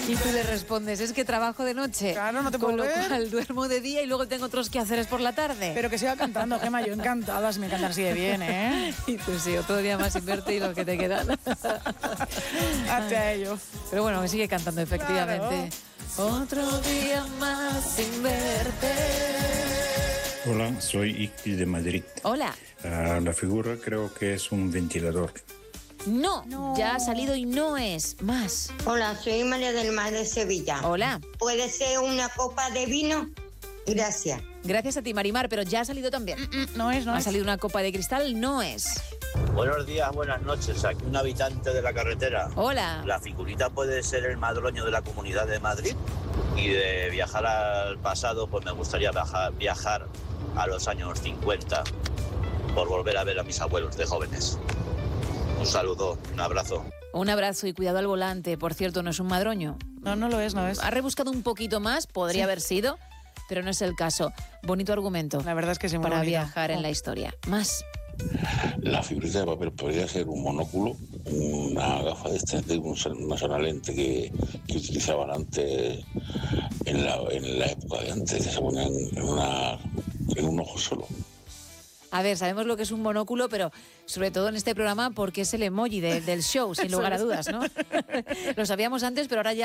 Y tú le respondes, es que trabajo de noche. Claro, no te puedo ver. Con lo cual duermo de día y luego tengo otros quehaceres por la tarde. Pero que siga cantando, Gemma, yo encantada si me cantan así de bien, ¿eh? Y tú sí, otro día más sin verte y lo que te quedan. Hazte a ello. Pero bueno, me sigue cantando, efectivamente. Claro. Otro día más sin verte. Hola, soy Iqui de Madrid. Hola. La figura creo que es un ventilador. No, ya ha salido y no es más. Hola, soy María del Mar de Sevilla. Hola. ¿Puede ser una copa de vino? Gracias. Gracias a ti, Marimar, pero ya ha salido también. No es. Ha salido una copa de cristal, no es. Buenos días, buenas noches. Aquí un habitante de la carretera. Hola. La figurita puede ser el madroño de la Comunidad de Madrid. Y de viajar al pasado, pues me gustaría viajar a los años 50 por volver a ver a mis abuelos de jóvenes. Un saludo, un abrazo. Un abrazo y cuidado al volante. Por cierto, no es un madroño. No lo es. Ha rebuscado un poquito más, podría haber sido, pero no es el caso. Bonito argumento. La verdad es que sí, muy para bonito. Viajar en la historia. Más. La figurita de papel podría ser un monóculo, una gafa de extender, una sola lente que utilizaban antes en la época de antes, que se ponían en un ojo solo. A ver, sabemos lo que es un monóculo, pero sobre todo en este programa porque es el emoji del show, sin lugar a dudas, ¿no? Lo sabíamos antes, pero ahora ya